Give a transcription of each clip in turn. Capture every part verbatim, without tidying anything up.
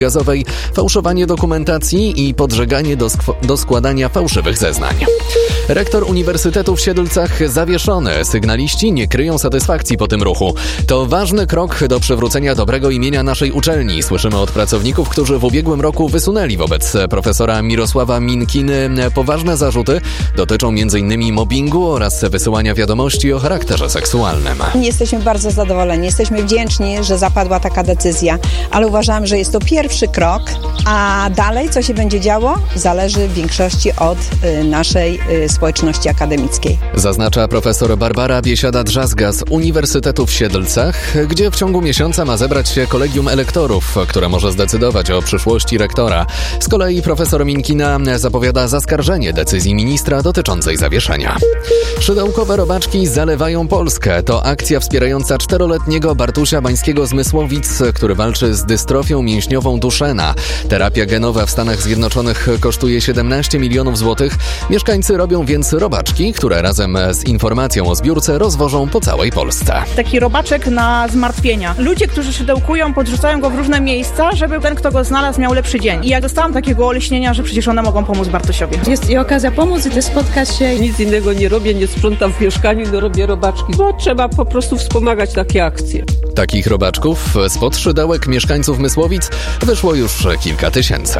gazowej, fałszowanie dokumentacji i podżeganie do, skw- do składania fałszywych zeznań. Rektor Uniwersytetu w Siedlcach zawieszony. Sygnaliści nie kryją satysfakcji po tym ruchu. To ważny krok do przywrócenia dobrego imienia naszej uczelni. Słyszymy od pracowników, którzy w ubiegłym roku wysunęli wobec profesora Mirosława Minkiny poważne zarzuty. Dotyczą m.in. mobbingu oraz wysyłania wiadomości o charakterze seksualnym. Jesteśmy bardzo zadowoleni, jesteśmy wdzięczni, że zapadła taka decyzja, ale uważam, że jest to pierwszy krok, a dalej co się będzie działo, zależy w większości od y, naszej y, społeczności akademickiej. Zaznacza profesor Barbara Biesiada-Drzazga z Uniwersytetu w Siedlcach, gdzie w ciągu miesiąca ma zebrać się kolegium elektorów, które może zdecydować o przyszłości rektora. Z kolei profesor Minkina zapowiada zaskarżenie decyzji ministra dotyczącej zawieszenia. Szydełkowe robaczki zalewają Polskę. To akcja wspierająca czteroletniego Bartusia Bańskiego z Mysłowic, który walczy z dystrofią mięśniową Duchenne. Terapia genowa w Stanach Zjednoczonych kosztuje siedemnaście milionów złotych. Mieszkańcy robią więc robaczki, które razem z informacją o zbiórce rozwożą po całej Polsce. Taki robaczek na zmartwienia. Ludzie, którzy szydełkują, podrzucają go w różne miejsca, żeby ten, kto go znalazł, miał lepszy dzień. I ja dostałam takiego olśnienia, że przecież one mogą pomóc Bartusiowi. Jest i okazja pomóc i też spotkać się. Nic innego nie robię, nie sprzątam w mieszkaniu, nie robię robaczki, bo trzeba po prostu wspomagać takie akcje. Takich robaczków spod szydełek mieszkańców Mysłowic wyszło już kilka tysięcy.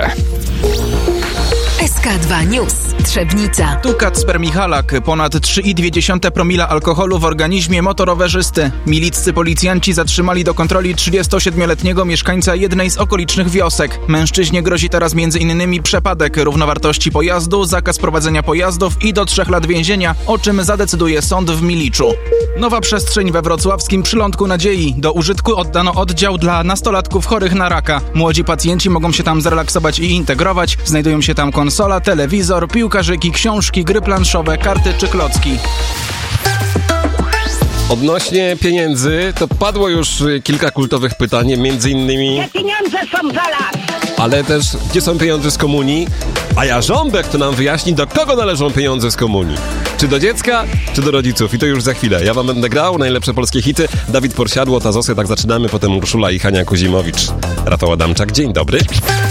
S K dwa News. Trzebnica. Tu Kacper Michalak. Ponad trzy i dwie dziesiąte promila alkoholu w organizmie motorowerzysty. Miliccy policjanci zatrzymali do kontroli trzydziestosiedmioletniego mieszkańca jednej z okolicznych wiosek. Mężczyźnie grozi teraz m.in. przepadek równowartości pojazdu, zakaz prowadzenia pojazdów i do trzech lat więzienia, o czym zadecyduje sąd w Miliczu. Nowa przestrzeń we wrocławskim Przylądku Nadziei. Do użytku oddano oddział dla nastolatków chorych na raka. Młodzi pacjenci mogą się tam zrelaksować i integrować. Znajdują się tam konsola, telewizor, piłkarzyki, książki, gry planszowe, karty czy klocki. Odnośnie pieniędzy, to padło już kilka kultowych pytań, między innymi... Gdzie pieniądze są za las? Ale też, gdzie są pieniądze z komunii? A Jarząbek to nam wyjaśni, do kogo należą pieniądze z komunii. Czy do dziecka, czy do rodziców? I to już za chwilę. Ja wam będę grał najlepsze polskie hity. Dawid Porsiadło, Tazosy, tak zaczynamy, potem Urszula i Hania Kuzimowicz. Rafał Adamczak, dzień dobry.